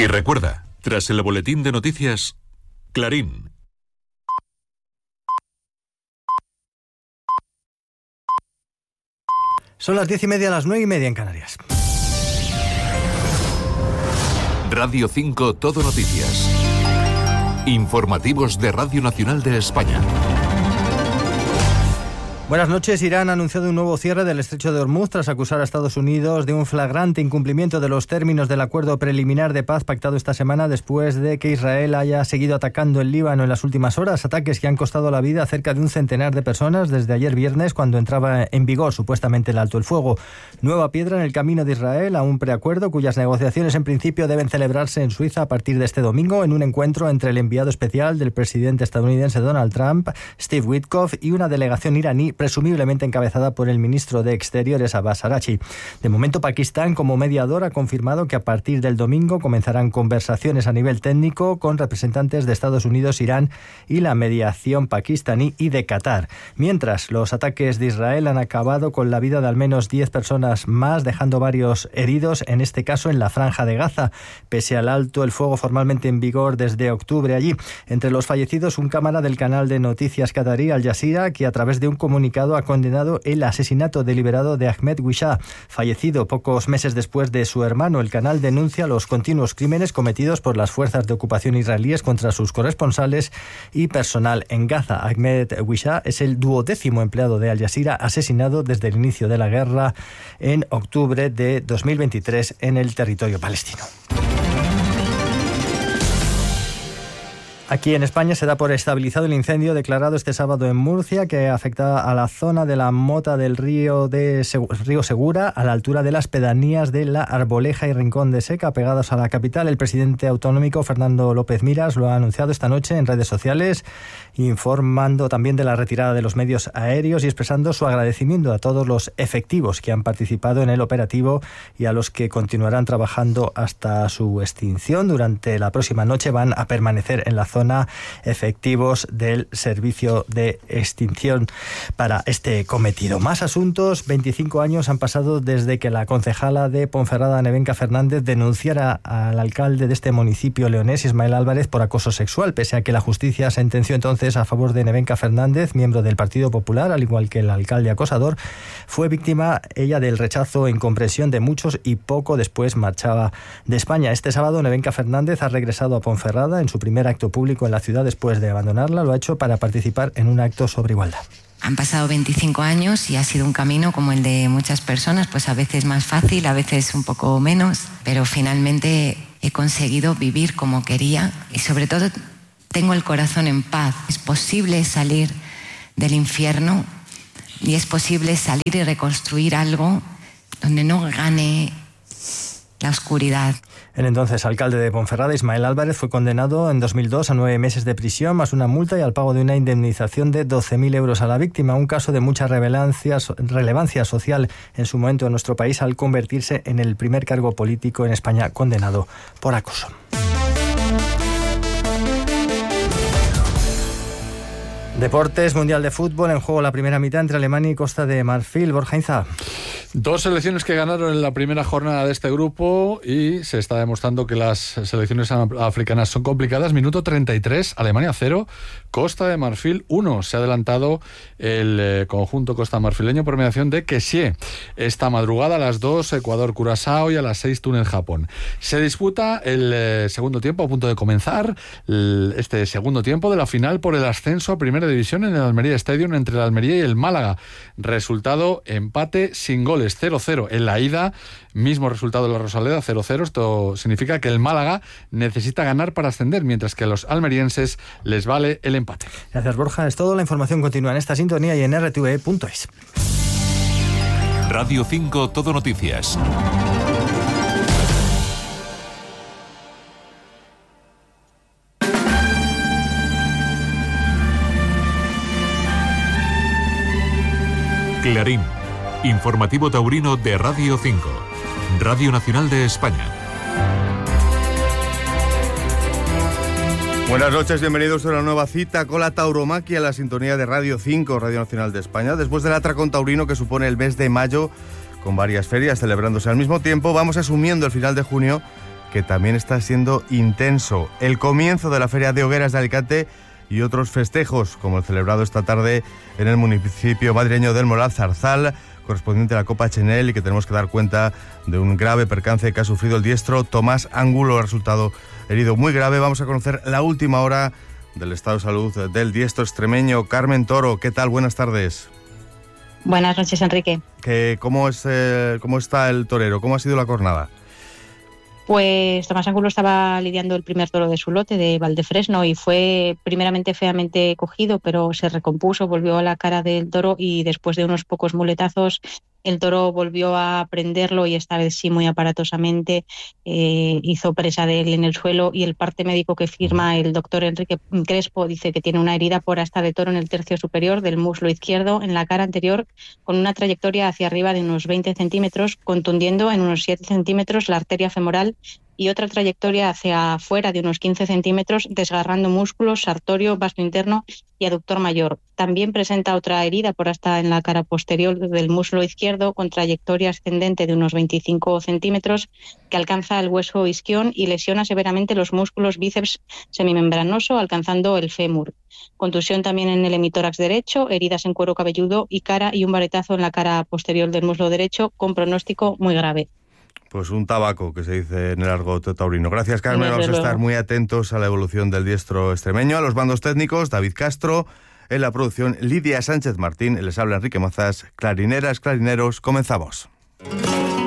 Y recuerda, tras el boletín de noticias, Clarín. Son las 10:30, las 9:30 en Canarias. Radio 5 Todo Noticias. Informativos de Radio Nacional de España. Buenas noches. Irán ha anunciado un nuevo cierre del estrecho de Hormuz tras acusar a Estados Unidos de un flagrante incumplimiento de los términos del acuerdo preliminar de paz pactado esta semana después de que Israel haya seguido atacando el Líbano en las últimas horas, ataques que han costado la vida a cerca de un centenar de personas desde ayer viernes, cuando entraba en vigor supuestamente el alto el fuego. Nueva piedra en el camino de Israel a un preacuerdo cuyas negociaciones en principio deben celebrarse en Suiza a partir de este domingo en un encuentro entre el enviado especial del presidente estadounidense Donald Trump, Steve Witkoff, y una delegación iraní presumiblemente encabezada por el ministro de Exteriores Abbas Araghchi. De momento, Pakistán, como mediador, ha confirmado que a partir del domingo comenzarán conversaciones a nivel técnico con representantes de Estados Unidos, Irán y la mediación pakistaní y de Qatar. Mientras, los ataques de Israel han acabado con la vida de al menos 10 personas más, dejando varios heridos, en este caso en la Franja de Gaza, pese al alto el fuego formalmente en vigor desde octubre allí. Entre los fallecidos, un cámara del canal de noticias qatarí Al Jazeera, que a través de un comunicado ha condenado el asesinato deliberado de Ahmed Wisha, fallecido pocos meses después de su hermano. El canal denuncia los continuos crímenes cometidos por las fuerzas de ocupación israelíes contra sus corresponsales y personal en Gaza. Ahmed Wisha es el 12º empleado de Al Jazeera asesinado desde el inicio de la guerra en octubre de 2023 en el territorio palestino. Aquí en España se da por estabilizado el incendio declarado este sábado en Murcia, que afecta a la zona de la Mota del Río Segura, a la altura de las pedanías de La Arboleja y Rincón de Seca, pegados a la capital. El presidente autonómico, Fernando López Miras, lo ha anunciado esta noche en redes sociales, informando también de la retirada de los medios aéreos y expresando su agradecimiento a todos los efectivos que han participado en el operativo y a los que continuarán trabajando hasta su extinción. Durante la próxima noche van a permanecer en la zona efectivos del servicio de extinción para este cometido. Más asuntos. 25 años han pasado desde que la concejala de Ponferrada, Nevenka Fernández, denunciara al alcalde de este municipio leonés, Ismael Álvarez, por acoso sexual, pese a que la justicia sentenció entonces a favor de Nevenka Fernández, miembro del Partido Popular, al igual que el alcalde acosador. Fue víctima ella del rechazo e incomprensión de muchos y poco después marchaba de España. Este sábado Nevenka Fernández ha regresado a Ponferrada en su primer acto público en la ciudad después de abandonarla. Lo ha hecho para participar en un acto sobre igualdad. Han pasado 25 años y ha sido un camino como el de muchas personas, pues a veces más fácil, a veces un poco menos, pero finalmente he conseguido vivir como quería y sobre todo tengo el corazón en paz. Es posible salir del infierno y es posible salir y reconstruir algo donde no gane la oscuridad. El entonces alcalde de Ponferrada, Ismael Álvarez, fue condenado en 2002 a 9 meses de prisión, más una multa y al pago de una indemnización de 12.000 euros a la víctima. Un caso de mucha relevancia social en su momento en nuestro país, al convertirse en el primer cargo político en España condenado por acoso. Deportes, Mundial de Fútbol, en juego la primera mitad entre Alemania y Costa de Marfil. Borja Inza. Dos selecciones que ganaron en la primera jornada de este grupo y se está demostrando que las selecciones africanas son complicadas. Minuto 33, Alemania 0, Costa de Marfil 1. Se ha adelantado el conjunto costa-marfileño por mediación de Kessie. Esta madrugada a las 2, Ecuador-Curazao, y a las 6, Túnez-Japón. Se disputa el segundo tiempo, a punto de comenzar este segundo tiempo de la final por el ascenso a Primera División en el Almería Stadium entre el Almería y el Málaga. Resultado: empate sin goles, 0-0 en la ida, mismo resultado de la Rosaleda, 0-0. Esto significa que el Málaga necesita ganar para ascender, mientras que a los almerienses les vale el empate. Gracias, Borja. Es todo. La información continúa en esta sintonía y en rtve.es. Radio 5 Todo Noticias. Clarín, informativo taurino de Radio 5, Radio Nacional de España. Buenas noches, bienvenidos a una nueva cita con la tauromaquia en la sintonía de Radio 5, Radio Nacional de España. Después del atracón taurino que supone el mes de mayo, con varias ferias celebrándose al mismo tiempo, vamos asumiendo el final de junio, que también está siendo intenso. El comienzo de la Feria de Hogueras de Alicante y otros festejos, como el celebrado esta tarde en el municipio madrileño del Moral, Zarzal, correspondiente a la Copa Chenel, y que tenemos que dar cuenta de un grave percance que ha sufrido el diestro Tomás Angulo, ha resultado herido muy grave. Vamos a conocer la última hora del estado de salud del diestro extremeño. Carmen Toro, ¿qué tal? Buenas tardes. Buenas noches, Enrique. ¿Cómo está el torero? ¿Cómo ha sido la jornada? Pues Tomás Angulo estaba lidiando el primer toro de su lote, de Valdefresno, y fue primeramente feamente cogido, pero se recompuso, volvió a la cara del toro y después de unos pocos muletazos el toro volvió a prenderlo y esta vez sí muy aparatosamente hizo presa de él en el suelo, y el parte médico que firma el doctor Enrique Crespo dice que tiene una herida por asta de toro en el tercio superior del muslo izquierdo, en la cara anterior, con una trayectoria hacia arriba de unos 20 centímetros, contundiendo en unos 7 centímetros la arteria femoral y otra trayectoria hacia afuera de unos 15 centímetros, desgarrando músculos, sartorio, vasto interno y aductor mayor. También presenta otra herida por asta en la cara posterior del muslo izquierdo, con trayectoria ascendente de unos 25 centímetros, que alcanza el hueso isquión y lesiona severamente los músculos bíceps semimembranoso, alcanzando el fémur. Contusión también en el hemitórax derecho, heridas en cuero cabelludo y cara, y un varetazo en la cara posterior del muslo derecho, con pronóstico muy grave. Pues un tabaco, que se dice en el argot taurino. Gracias, Carmen. Vamos a estar muy atentos a la evolución del diestro extremeño. A los mandos técnicos, David Castro. En la producción, Lidia Sánchez Martín. Les habla Enrique Mazas. Clarineras, clarineros, comenzamos.